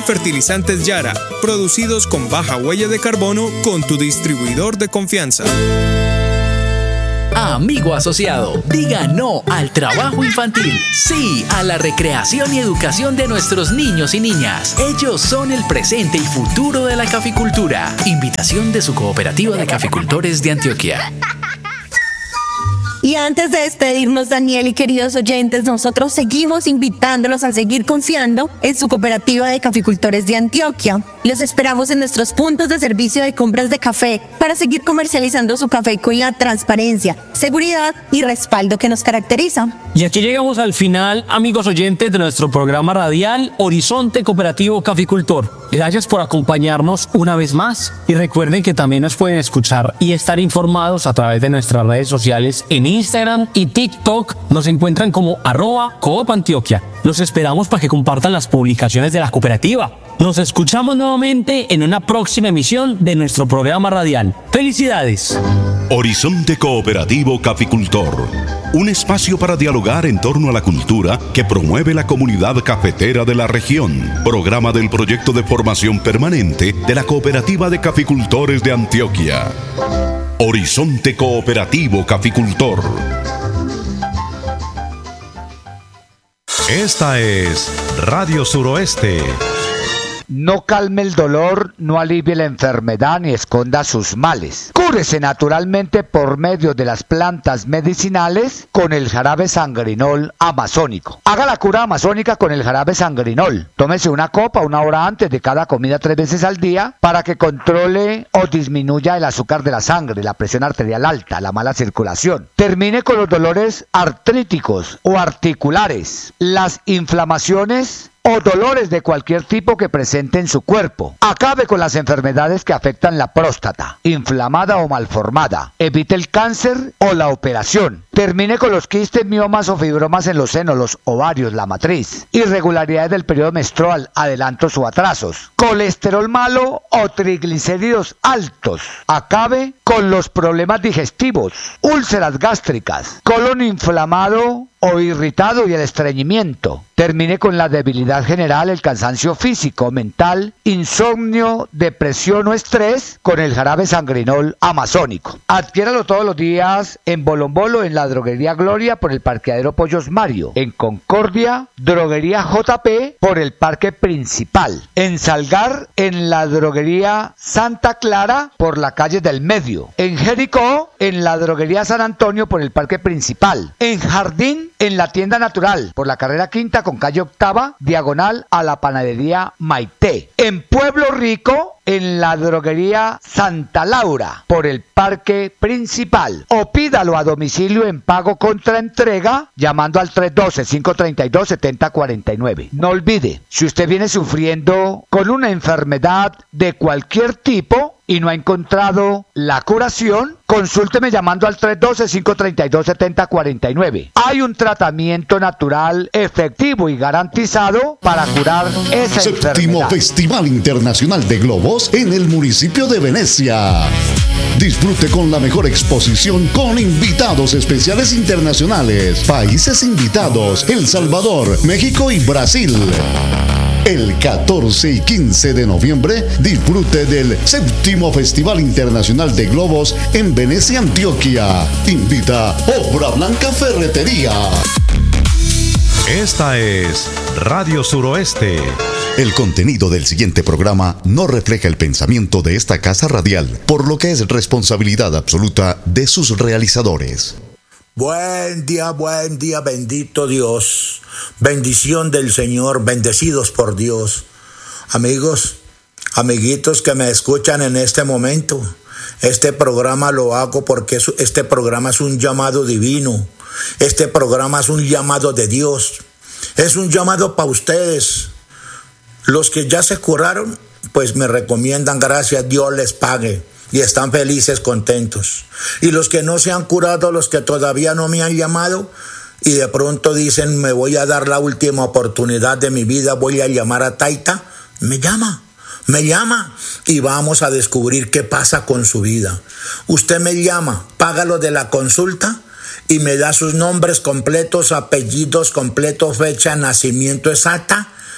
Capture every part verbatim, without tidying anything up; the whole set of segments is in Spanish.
Fertilizantes Yara, producidos con baja huella de carbono con tu distribuidor de confianza. Amigo asociado, diga no al trabajo infantil, sí a la recreación y educación de nuestros niños y niñas. Ellos son el presente y futuro de la caficultura. Invitación de su cooperativa de caficultores de Antioquia. Y antes de despedirnos, Daniel y queridos oyentes, nosotros seguimos invitándolos a seguir confiando en su cooperativa de caficultores de Antioquia. Los esperamos en nuestros puntos de servicio de compras de café para seguir comercializando su café con la transparencia, seguridad y respaldo que nos caracteriza. Y aquí llegamos al final, amigos oyentes, de nuestro programa radial Horizonte Cooperativo Caficultor. Gracias por acompañarnos una vez más y recuerden que también nos pueden escuchar y estar informados a través de nuestras redes sociales en Instagram y TikTok. Nos encuentran como arroba Coop Antioquia. Los esperamos para que compartan las publicaciones de la cooperativa. Nos escuchamos nuevamente en una próxima emisión de nuestro programa radial. ¡Felicidades! Horizonte Cooperativo Caficultor. Un espacio para dialogar en torno a la cultura que promueve la comunidad cafetera de la región. Programa del proyecto de formación permanente de la Cooperativa de Caficultores de Antioquia. Horizonte Cooperativo Caficultor. Esta es Radio Suroeste. No calme el dolor, no alivie la enfermedad ni esconda sus males. Cúrese naturalmente por medio de las plantas medicinales con el jarabe sangrinol amazónico. Haga la cura amazónica con el jarabe sangrinol. Tómese una copa una hora antes de cada comida tres veces al día para que controle o disminuya el azúcar de la sangre, la presión arterial alta, la mala circulación. Termine con los dolores artríticos o articulares, las inflamaciones o dolores de cualquier tipo que presente en su cuerpo. Acabe con las enfermedades que afectan la próstata, inflamada o malformada. Evite el cáncer o la operación. Termine con los quistes, miomas o fibromas en los senos, los ovarios, la matriz. Irregularidades del periodo menstrual, adelantos o atrasos. Colesterol malo o triglicéridos altos. Acabe con los problemas digestivos, úlceras gástricas, colon inflamado o irritado y el estreñimiento. Termine con la debilidad general, el cansancio físico, mental, insomnio, depresión o estrés con el jarabe sangrinol amazónico. Adquiéralo todos los días en Bolombolo, en la droguería Gloria por el parqueadero Pollos Mario, en Concordia, droguería J P por el parque principal, en Salgar, en la droguería Santa Clara por la calle del Medio, en Jericó, en la droguería San Antonio por el parque principal, en Jardín, en la tienda Natural por la carrera quinta con calle octava, diagonal a la panadería Maite, en Pueblo Rico, en la droguería Santa Laura por el parque principal, o pídalo a domicilio en pago contra entrega llamando al tres uno dos, cinco tres dos, siete cero cuatro nueve. No olvide, si usted viene sufriendo con una enfermedad de cualquier tipo y no ha encontrado la curación, consúlteme llamando al tres uno dos, cinco tres dos, siete cero cuatro nueve. Hay un tratamiento natural efectivo y garantizado para curar esa Séptimo enfermedad. Festival Internacional de Globos en el municipio de Venecia. Disfrute con la mejor exposición con invitados especiales internacionales. Países invitados: El Salvador, México y Brasil. El catorce y quince de noviembre, disfrute del Séptimo Festival Internacional de Globos en Venecia, Antioquia. Invita Obra Blanca Ferretería. Esta es Radio Suroeste. El contenido del siguiente programa no refleja el pensamiento de esta casa radial, por lo que es responsabilidad absoluta de sus realizadores. Buen día, buen día, bendito Dios. Bendición del Señor, bendecidos por Dios. Amigos, amiguitos que me escuchan en este momento, este programa lo hago porque este programa es un llamado divino. Este programa es un llamado de Dios. Es un llamado para ustedes. Los que ya se curaron, pues me recomiendan, gracias, Dios les pague. Y están felices, contentos. Y los que no se han curado, los que todavía no me han llamado, y de pronto dicen, me voy a dar la última oportunidad de mi vida, voy a llamar a Taita, me llama, me llama, y vamos a descubrir qué pasa con su vida. Usted me llama, paga lo de la consulta, y me da sus nombres completos, apellidos completos, fecha de nacimiento exacta,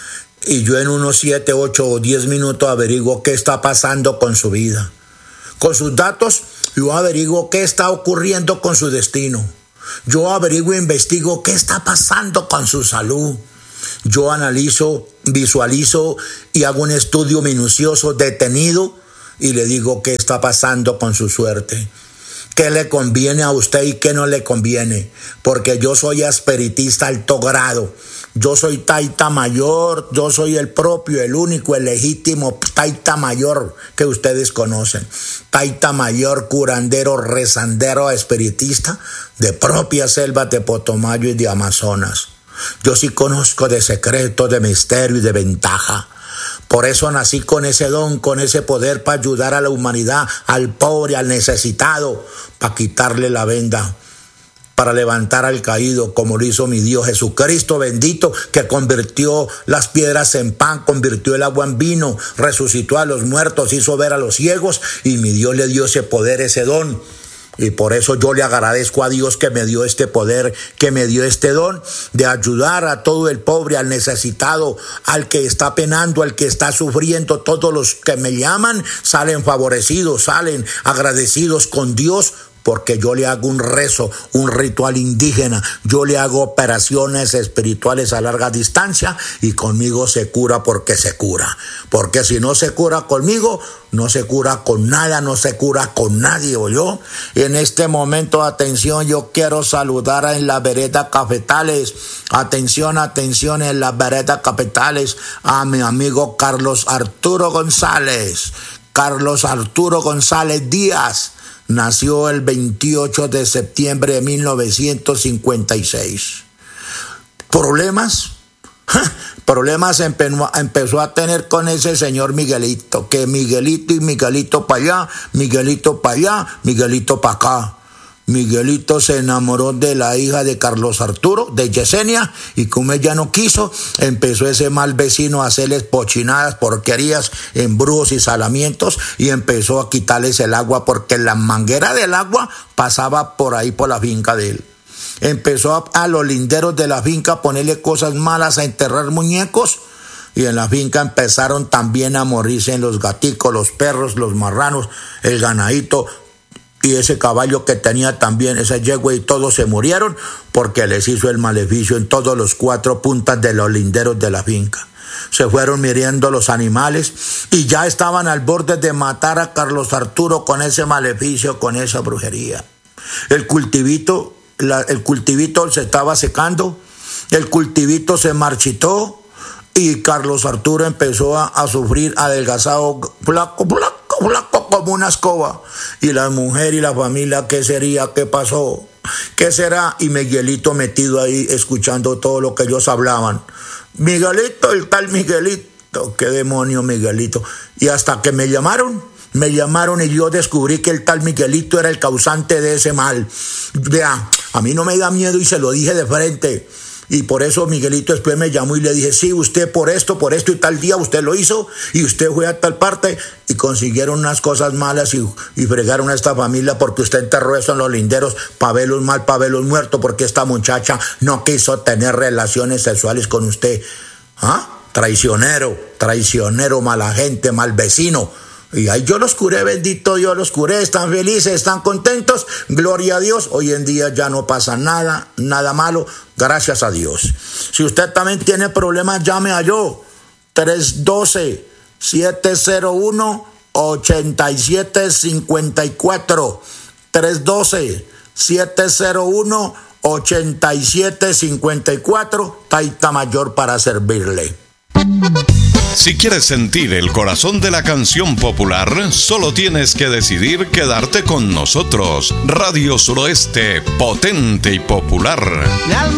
y yo en unos siete, ocho o diez minutos averiguo qué está pasando con su vida. Con sus datos, yo averiguo qué está ocurriendo con su destino. Yo averiguo e investigo qué está pasando con su salud. Yo analizo, visualizo y hago un estudio minucioso, detenido, y le digo qué está pasando con su suerte. ¿Qué le conviene a usted y qué no le conviene? Porque yo soy espiritista alto grado. Yo soy taita mayor, yo soy el propio, el único, el legítimo taita mayor que ustedes conocen. Taita mayor, curandero, rezandero, espiritista de propia selva de Potomayo y de Amazonas. Yo sí conozco de secretos, de misterio y de ventaja. Por eso nací con ese don, con ese poder para ayudar a la humanidad, al pobre, al necesitado, para quitarle la venda, para levantar al caído, como lo hizo mi Dios Jesucristo bendito, que convirtió las piedras en pan, convirtió el agua en vino, resucitó a los muertos, hizo ver a los ciegos, y mi Dios le dio ese poder, ese don. Y por eso yo le agradezco a Dios que me dio este poder, que me dio este don de ayudar a todo el pobre, al necesitado, al que está penando, al que está sufriendo. Todos los que me llaman salen favorecidos, salen agradecidos con Dios, porque yo le hago un rezo, un ritual indígena, yo le hago operaciones espirituales a larga distancia y conmigo se cura porque se cura. Porque si no se cura conmigo, no se cura con nada, no se cura con nadie, ¿oyó? En este momento, atención, yo quiero saludar en la vereda Cafetales, atención, atención, en la vereda Cafetales, a mi amigo Carlos Arturo González, Carlos Arturo González Díaz. Nació el veintiocho de septiembre de mil novecientos cincuenta y seis. ¿Problemas? Problemas empe- empezó a tener con ese señor Miguelito, que Miguelito y Miguelito para allá, Miguelito para allá, Miguelito para acá. Miguelito se enamoró de la hija de Carlos Arturo, de Yesenia, y como ella no quiso, empezó ese mal vecino a hacerles pochinadas, porquerías, embrujos y salamientos, y empezó a quitarles el agua, porque la manguera del agua pasaba por ahí por la finca de él. Empezó a, a los linderos de la finca a ponerle cosas malas, a enterrar muñecos, y en la finca empezaron también a morirse en los gaticos, los perros, los marranos, el ganadito, y ese caballo que tenía también, esa yegua, y todos se murieron porque les hizo el maleficio en todos los cuatro puntas de los linderos de la finca. Se fueron muriendo los animales y ya estaban al borde de matar a Carlos Arturo con ese maleficio, con esa brujería. El cultivito, la, el cultivito se estaba secando, el cultivito se marchitó y Carlos Arturo empezó a, a sufrir adelgazado, flaco, flaco, flaco como una escoba. Y la mujer y la familia, ¿qué sería? ¿Qué pasó? ¿Qué será? Y Miguelito metido ahí escuchando todo lo que ellos hablaban. Miguelito, el tal Miguelito, qué demonio Miguelito. Y hasta que me llamaron, me llamaron y yo descubrí que el tal Miguelito era el causante de ese mal. Vea, a mí no me da miedo y se lo dije de frente. Y por eso Miguelito después me llamó y le dije, sí, usted por esto, por esto y tal día usted lo hizo y usted fue a tal parte y consiguieron unas cosas malas y, y fregaron a esta familia porque usted enterró eso en los linderos para verlos mal, para verlos muertos, porque esta muchacha no quiso tener relaciones sexuales con usted. ¿Ah? Traicionero, traicionero, mala gente, mal vecino. Y ahí yo los curé, bendito Dios, los curé, están felices, están contentos, gloria a Dios. Hoy en día ya no pasa nada, nada malo, gracias a Dios. Si usted también tiene problemas, llame a yo, tres uno dos, siete cero uno, ocho siete cinco cuatro, tres uno dos, siete cero uno, ocho siete cinco cuatro, Taita Mayor para servirle. Si quieres sentir el corazón de la canción popular, solo tienes que decidir quedarte con nosotros. Radio Suroeste, potente y popular.